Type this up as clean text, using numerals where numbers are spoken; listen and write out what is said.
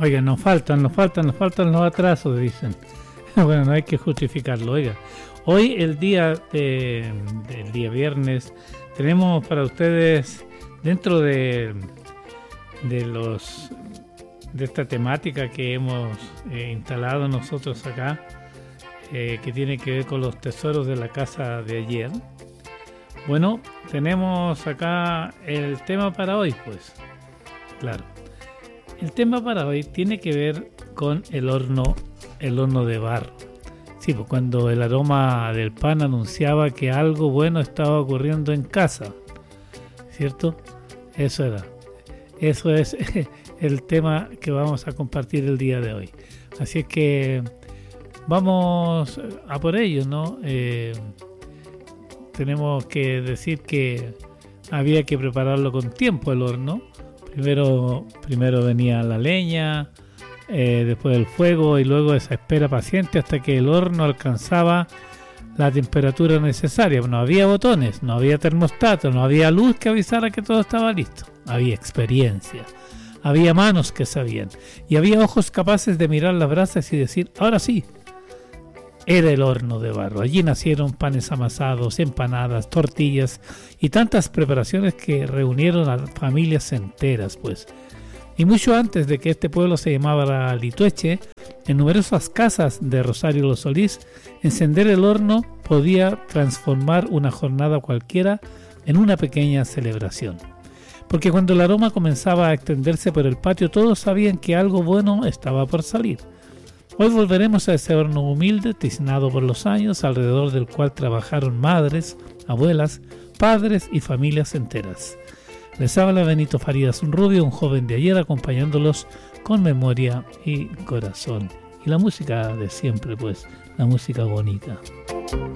Oiga, nos faltan los atrasos, dicen. Bueno, no hay que justificarlo. Oiga, hoy el día viernes tenemos para ustedes, dentro de esta temática que hemos instalado nosotros acá, que tiene que ver con los tesoros de la casa de ayer. Bueno, tenemos acá el tema para hoy, pues. Claro. El tema para hoy tiene que ver con el horno de barro. Sí, pues cuando el aroma del pan anunciaba que algo bueno estaba ocurriendo en casa, ¿cierto? Eso es el tema que vamos a compartir el día de hoy. Así es que vamos a por ello, ¿no? Tenemos que decir que había que prepararlo con tiempo el horno. Primero venía la leña, después el fuego y luego esa espera paciente hasta que el horno alcanzaba la temperatura necesaria. No había botones, no había termostato, no había luz que avisara que todo estaba listo. Había experiencia, había manos que sabían y había ojos capaces de mirar las brasas y decir, ahora sí. Era el horno de barro. Allí nacieron panes amasados, empanadas, tortillas y tantas preparaciones que reunieron a familias enteras, pues. Y mucho antes de que este pueblo se llamara Litueche, en numerosas casas de Rosario Los Solís, encender el horno podía transformar una jornada cualquiera en una pequeña celebración. Porque cuando el aroma comenzaba a extenderse por el patio, todos sabían que algo bueno estaba por salir. Hoy volveremos a ese horno humilde, tiznado por los años, alrededor del cual trabajaron madres, abuelas, padres y familias enteras. Les habla Benito Farías Rubio, un joven de ayer, acompañándolos con memoria y corazón. Y la música de siempre, pues, la música bonita.